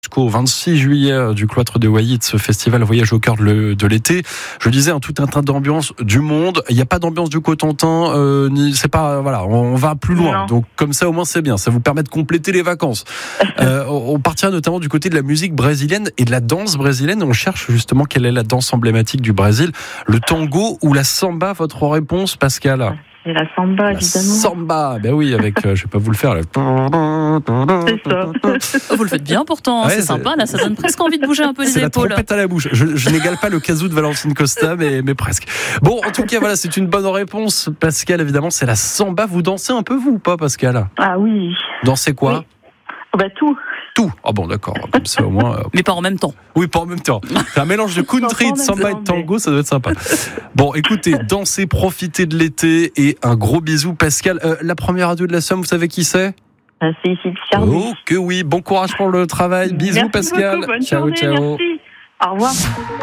jusqu'au 26 juillet du cloître de Wayit, ce festival Voyage au cœur de l'été. Je disais, tout un tas d'ambiance du monde. Il n'y a pas d'ambiance du Cotentin. C'est pas, voilà, on va plus loin. Non. Donc comme ça, au moins, c'est bien. Ça vous permet de compléter les vacances. On partira notamment du côté de la musique brésilienne et de la danse brésilienne. On cherche justement quelle est la danse emblématique du Brésil. Le tango ou la samba, votre réponse, Pascal? C'est la samba, évidemment. Samba, ben oui, avec, je vais pas vous le faire. Là. C'est ça. Vous le faites bien pourtant, Ouais, c'est sympa, là, ça donne presque envie de bouger un peu les C'est la épaules. trompette à la bouche. Je n'égale pas le kazoo de Valentine Costa, mais presque. Bon, en tout cas, voilà, c'est une bonne réponse. Pascal, évidemment, c'est la samba. Vous dansez un peu, vous, ou pas, Pascal? Ah oui. Dansez quoi? Oui. Oh, bah tout. Tout. Ah bon, d'accord. Comme ça, au moins. Mais pas en même temps. Oui, pas en même temps. C'est un mélange de country, de samba et de tango, ça doit être sympa. Bon, écoutez, dansez, profitez de l'été et un gros bisou, Pascal. La première radio de la Somme, vous savez qui c'est? C'est ici Picardie. Oh, que oui. Bon courage pour le travail. Bisous, Merci Pascal. beaucoup, bonne Ciao, journée, ciao. merci. Au revoir.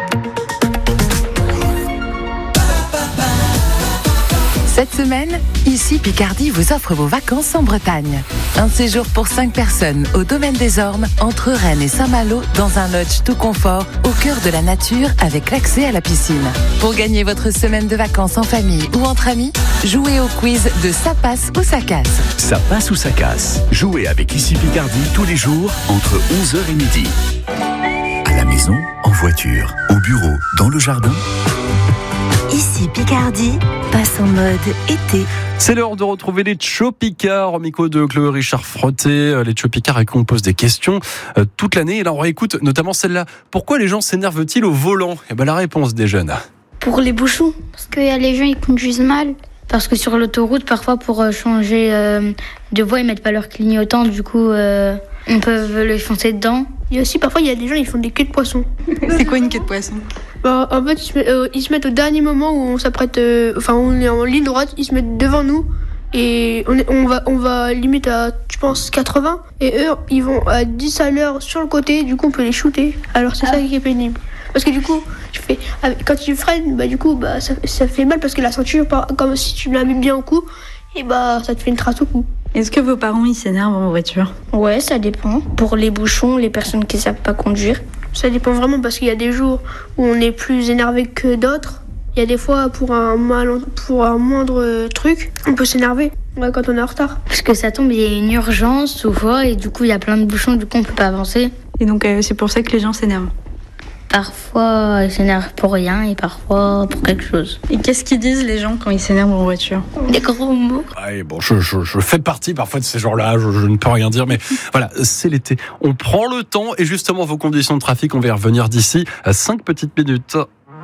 Cette semaine, ici Picardie vous offre vos vacances en Bretagne. Un séjour pour 5 personnes au domaine des Ormes, entre Rennes et Saint-Malo, dans un lodge tout confort, au cœur de la nature, avec l'accès à la piscine. Pour gagner votre semaine de vacances en famille ou entre amis, jouez au quiz de Ça passe ou ça casse. Ça passe ou ça casse. Jouez avec Ici Picardie tous les jours entre 11h et midi. À la maison, en voiture, au bureau, dans le jardin. Ici Picardie passe en mode été. C'est l'heure de retrouver les Tchopicards au micro de Chloé Richard Frotté. Les Tchopicards à qui on pose des questions toute l'année. Et là, on réécoute notamment celle-là. Pourquoi les gens s'énervent-ils au volant? Et ben, la réponse des jeunes. Pour les bouchons. Parce que les gens, ils conduisent mal. Parce que sur l'autoroute, parfois, pour changer de voie, ils mettent pas leur clignotant. Du coup, on peut les foncer dedans. Et aussi, parfois, il y a des gens, ils font des queues de poisson. C'est quoi une queue de poisson? Bah, en fait, ils se mettent au dernier moment où on s'apprête, on est en ligne droite, ils se mettent devant nous et on va limite à, je pense, 80 et eux, ils vont à 10 à l'heure sur le côté, du coup, on peut les shooter. Alors, c'est ça qui est pénible. Parce que du coup, quand tu freines, bah, du coup, bah, ça fait mal parce que la ceinture, comme si tu la mets bien au cou, et bah, ça te fait une trace au cou. Est-ce que vos parents, ils s'énervent en voiture? Ouais, ça dépend. Pour les bouchons, les personnes qui savent pas conduire. Ça dépend vraiment parce qu'il y a des jours où on est plus énervé que d'autres. Il y a des fois, pour un moindre truc, on peut s'énerver quand on est en retard. Parce que ça tombe, il y a une urgence souvent et du coup, il y a plein de bouchons, du coup, on peut pas avancer. Et donc, c'est pour ça que les gens s'énervent? Parfois, ils s'énervent pour rien et parfois pour quelque chose. Et qu'est-ce qu'ils disent les gens quand ils s'énervent en voiture? Des gros mots. Ouais, bon, je fais partie parfois de ces gens-là, je ne peux rien dire, mais voilà, c'est l'été. On prend le temps et justement vos conditions de trafic, on va y revenir d'ici à 5 petites minutes.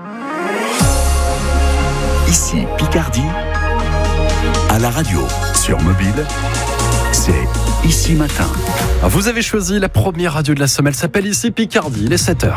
Ici Picardie, à la radio, sur mobile, c'est Ici Matin. Vous avez choisi la première radio de la semaine, elle s'appelle Ici Picardie, il est 7h.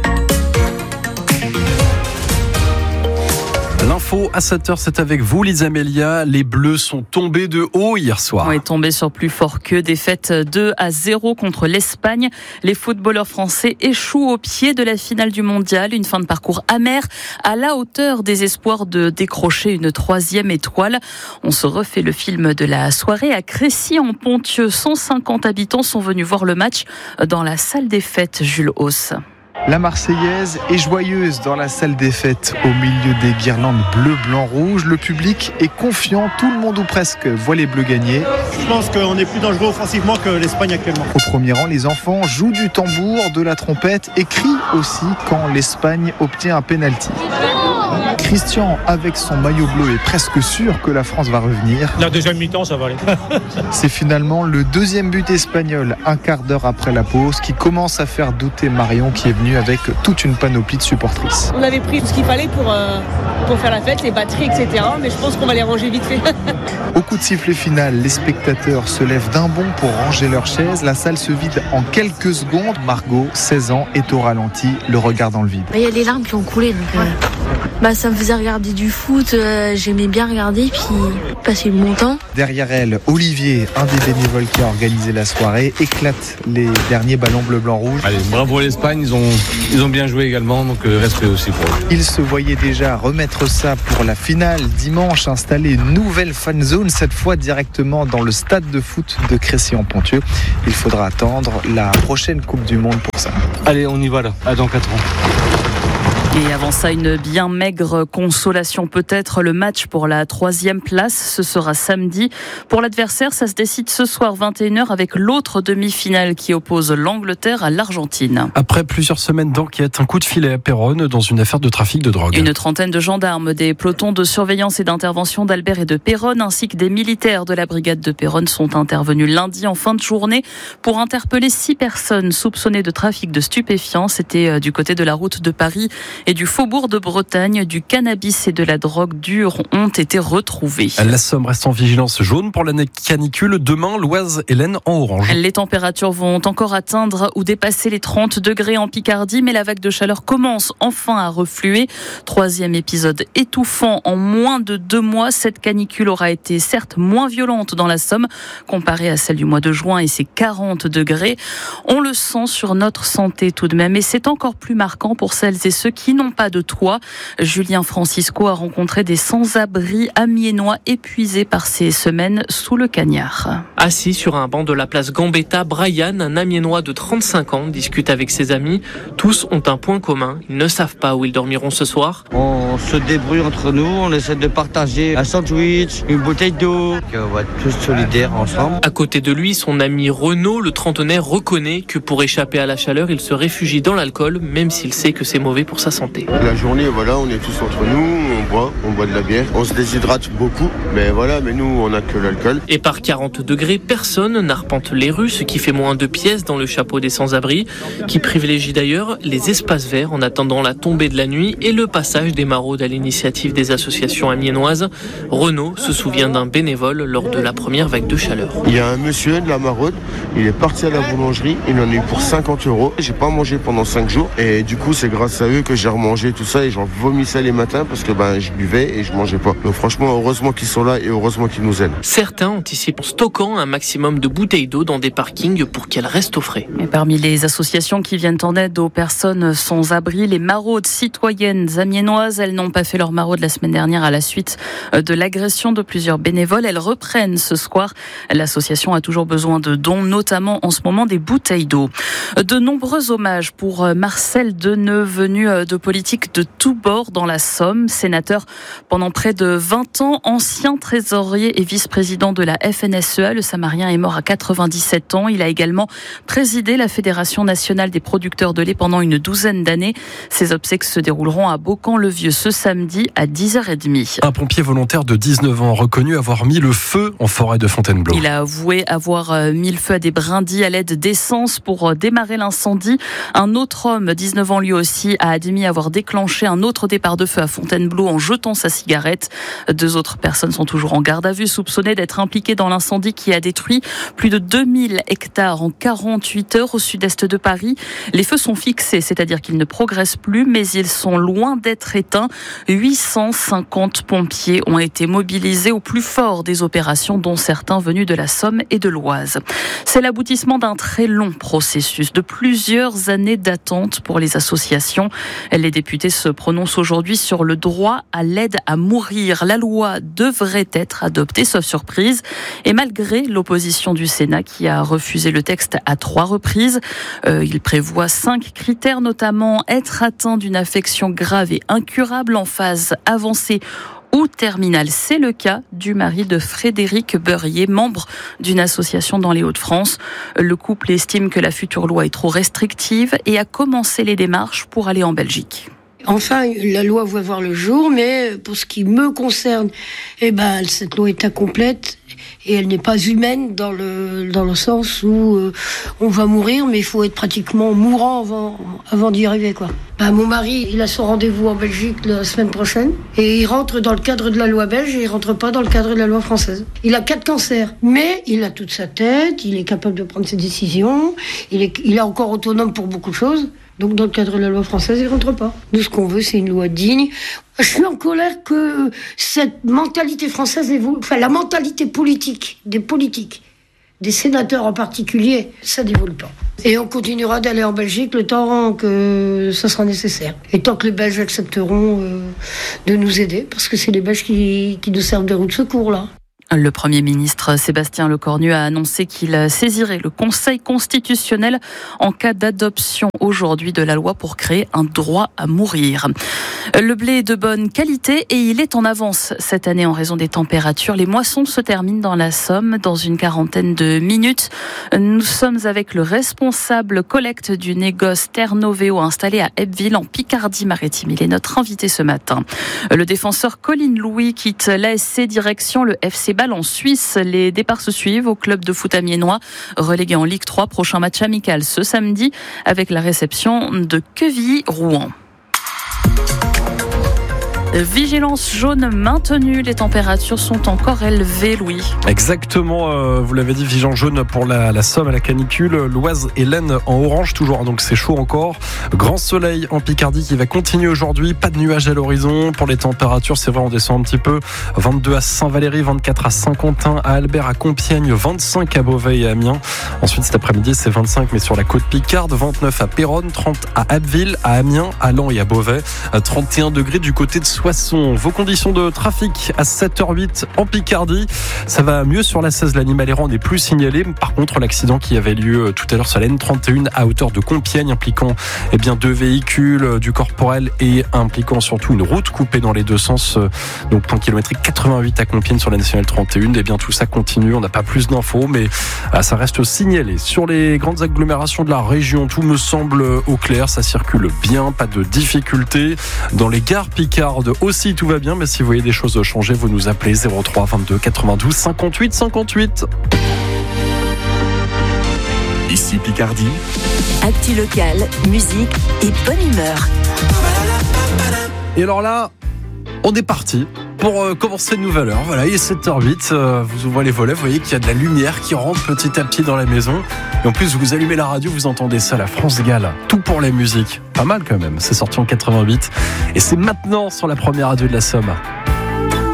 L'info à 7h, c'est avec vous, Lisa Amélia. Les Bleus sont tombés de haut hier soir. Oui, tombés sur plus fort qu'eux. Défaite 2-0 contre l'Espagne. Les footballeurs français échouent au pied de la finale du mondial. Une fin de parcours amère à la hauteur des espoirs de décrocher une 3e étoile. On se refait le film de la soirée à Crécy-en-Ponthieu. 150 habitants sont venus voir le match dans la salle des fêtes Jules Hauss. La Marseillaise est joyeuse dans la salle des fêtes, au milieu des guirlandes bleu, blanc, rouge. Le public est confiant, tout le monde ou presque voit les Bleus gagner. Je pense qu'on est plus dangereux offensivement que l'Espagne actuellement. Au premier rang, les enfants jouent du tambour, de la trompette et crient aussi quand l'Espagne obtient un pénalty. Christian, avec son maillot bleu, est presque sûr que la France va revenir. La deuxième mi-temps, ça va aller. C'est finalement le deuxième but espagnol, un quart d'heure après la pause, qui commence à faire douter Marion, qui est venue avec toute une panoplie de supportrices. On avait pris tout ce qu'il fallait pour faire la fête, les batteries, etc. Mais je pense qu'on va les ranger vite fait. Au coup de sifflet final, les spectateurs se lèvent d'un bond pour ranger leurs chaises. La salle se vide en quelques secondes. Margot, 16 ans, est au ralenti, le regard dans le vide. Il y a les larmes qui ont coulé. Donc, Ça me faisait regarder du foot, j'aimais bien regarder puis passer le bon temps. Derrière elle, Olivier, un des bénévoles qui a organisé la soirée, éclate les derniers ballons bleu-blanc-rouge. Allez, bravo à l'Espagne, ils ont bien joué également, donc respect aussi pour eux. Il se voyait déjà remettre ça pour la finale dimanche, installer une nouvelle fan zone, cette fois directement dans le stade de foot de Crécy-en-Ponthieu. Il faudra attendre la prochaine Coupe du Monde pour ça. Allez, on y va là, dans 4 ans. Et avant ça, une bien maigre consolation peut-être, le match pour la 3e place, ce sera samedi. Pour l'adversaire, ça se décide ce soir 21h avec l'autre demi-finale qui oppose l'Angleterre à l'Argentine. Après plusieurs semaines d'enquête, un coup de filet à Péronne dans une affaire de trafic de drogue. Une trentaine de gendarmes, des pelotons de surveillance et d'intervention d'Albert et de Péronne, ainsi que des militaires de la brigade de Péronne sont intervenus lundi en fin de journée pour interpeller 6 personnes soupçonnées de trafic de stupéfiants. C'était du côté de la route de Paris et du faubourg de Bretagne. Du cannabis et de la drogue dure ont été retrouvés. La Somme reste en vigilance jaune pour la canicule. Demain, l'Oise et l'Aisne en orange. Les températures vont encore atteindre ou dépasser les 30 degrés en Picardie, mais la vague de chaleur commence enfin à refluer. 3e épisode étouffant en moins de 2 mois. Cette canicule aura été certes moins violente dans la Somme comparée à celle du mois de juin et ses 40 degrés. On le sent sur notre santé tout de même, et c'est encore plus marquant pour celles et ceux qui n'ont pas de toit. Julien Francisco a rencontré des sans-abri amiénois épuisés par ces semaines sous le cagnard. Assis sur un banc de la place Gambetta, Brian, un amiénois de 35 ans, discute avec ses amis. Tous ont un point commun, ils ne savent pas où ils dormiront ce soir. On se débrouille entre nous, on essaie de partager un sandwich, une bouteille d'eau. On va être tous solidaires ensemble. À côté de lui, son ami Renaud, le trentenaire, reconnaît que pour échapper à la chaleur, il se réfugie dans l'alcool, même s'il sait que c'est mauvais pour sa santé. La journée, voilà, on est tous entre nous, on boit de la bière, on se déshydrate beaucoup, mais nous, on n'a que l'alcool. Et par 40 degrés, personne n'arpente les rues, ce qui fait moins de pièces dans le chapeau des sans-abri, qui privilégie d'ailleurs les espaces verts en attendant la tombée de la nuit et le passage des maraudes à l'initiative des associations amiénoises. Renaud se souvient d'un bénévole lors de la première vague de chaleur. Il y a un monsieur de la maraude, il est parti à la boulangerie, il en a eu pour 50 €. J'ai pas mangé pendant 5 jours et du coup, c'est grâce à eux que j'ai remangé tout ça et j'en vomissais les matins parce que je buvais et je mangeais pas. Donc franchement, heureusement qu'ils sont là et heureusement qu'ils nous aident. Certains anticipent en stockant un maximum de bouteilles d'eau dans des parkings pour qu'elles restent au frais. Et parmi les associations qui viennent en aide aux personnes sans abri, les maraudes citoyennes amiénoises, elles n'ont pas fait leur maraude la semaine dernière à la suite de l'agression de plusieurs bénévoles. Elles reprennent ce soir. L'association a toujours besoin de dons, notamment en ce moment des bouteilles d'eau. De nombreux hommages pour Marcel Deneux, venu de politique de tous bords dans la Somme. Sénateur pendant près de 20 ans, ancien trésorier et vice-président de la FNSEA. Le Samarien est mort à 97 ans. Il a également présidé la Fédération nationale des producteurs de lait pendant une douzaine d'années. Ses obsèques se dérouleront à Beaucamp-le-Vieux ce samedi à 10h30. Un pompier volontaire de 19 ans reconnu avoir mis le feu en forêt de Fontainebleau. Il a avoué avoir mis le feu à des brindilles à l'aide d'essence pour démarrer l'incendie. Un autre homme, 19 ans lui aussi, a admis avoir déclenché un autre départ de feu à Fontainebleau en jetant sa cigarette. 2 autres personnes sont toujours en garde à vue, soupçonnées d'être impliquées dans l'incendie qui a détruit plus de 2000 hectares en 48 heures au sud-est de Paris. Les feux sont fixés, c'est-à-dire qu'ils ne progressent plus, mais ils sont loin d'être éteints. 850 pompiers ont été mobilisés au plus fort des opérations, dont certains venus de la Somme et de l'Oise. C'est l'aboutissement d'un très long processus, de plusieurs années d'attente pour les associations. Les députés se prononcent aujourd'hui sur le droit à l'aide à mourir. La loi devrait être adoptée, sauf surprise. Et malgré l'opposition du Sénat qui a refusé le texte à 3 reprises, il prévoit 5 critères, notamment être atteint d'une affection grave et incurable en phase avancée ou terminale. C'est le cas du mari de Frédéric Beurrier, membre d'une association dans les Hauts-de-France. Le couple estime que la future loi est trop restrictive et a commencé les démarches pour aller en Belgique. Enfin, la loi va voir le jour, mais pour ce qui me concerne, cette loi est incomplète et elle n'est pas humaine dans le sens où on va mourir, mais il faut être pratiquement mourant avant d'y arriver, quoi. Mon mari, il a son rendez-vous en Belgique la semaine prochaine et il rentre dans le cadre de la loi belge et il rentre pas dans le cadre de la loi française. Il a 4 cancers, mais il a toute sa tête, il est capable de prendre ses décisions, il est encore autonome pour beaucoup de choses. Donc dans le cadre de la loi française, ils ne rentrent pas. Nous, ce qu'on veut, c'est une loi digne. Je suis en colère que cette mentalité française évolue, enfin la mentalité politique, des sénateurs en particulier, ça n'évolue pas. Et on continuera d'aller en Belgique le temps que ça sera nécessaire. Et tant que les Belges accepteront de nous aider, parce que c'est les Belges qui nous servent de roue de secours, là. Le Premier ministre Sébastien Lecornu a annoncé qu'il saisirait le Conseil constitutionnel en cas d'adoption aujourd'hui de la loi pour créer un droit à mourir. Le blé est de bonne qualité et il est en avance cette année en raison des températures. Les moissons se terminent dans la Somme dans une quarantaine de minutes. Nous sommes avec le responsable collecte du négoce Terre Novéo installé à Ebbville en Picardie-Maritime. Il est notre invité ce matin. Le défenseur Colin Louis quitte l'ASC direction le FC Bâle en Suisse. Les départs se suivent au club de foot amiénois, relégué en Ligue 3. Prochain match amical ce samedi avec la réception de Quevilly-Rouen. Vigilance jaune maintenue, les températures sont encore élevées, Louis. Exactement, vous l'avez dit, vigilance jaune pour la Somme à la canicule, l'Oise et l'Aisne en orange toujours, donc c'est chaud encore. Grand soleil en Picardie qui va continuer aujourd'hui, pas de nuages à l'horizon. Pour les températures, c'est vrai, on descend un petit peu, 22 à Saint-Valery, 24 à Saint-Quentin, à Albert, à Compiègne, 25 à Beauvais et à Amiens. Ensuite cet après-midi c'est 25 mais sur la côte Picarde, 29 à Péronne, 30 à Abbeville, à Amiens, à Laon et à Beauvais, 31 degrés du côté de Soissons. Vos conditions de trafic à 7h08 en Picardie, ça va mieux sur la 16, l'animal errant n'est plus signalé. Par contre, l'accident qui avait lieu tout à l'heure sur la N31 à hauteur de Compiègne, impliquant deux véhicules, du corporel et impliquant surtout une route coupée dans les deux sens, donc point kilométrique 88 à Compiègne sur la nationale 31. Tout ça continue, on n'a pas plus d'infos, mais ça reste signalé. Sur les grandes agglomérations de la région, tout me semble au clair, ça circule bien, pas de difficultés. Dans les gares picardes aussi, tout va bien, mais si vous voyez des choses changer, vous nous appelez 03 22 92 58 58. Ici Picardie. Actu local, musique et bonne humeur. Et alors là, on est parti pour commencer une nouvelle heure. Voilà, il est 7h08, vous ouvrez les volets, vous voyez qu'il y a de la lumière qui rentre petit à petit dans la maison. Et en plus, vous allumez la radio, vous entendez ça, la France Gall. Tout pour la musique. Pas mal quand même, c'est sorti en 88. Et c'est maintenant sur la première radio de la Somme.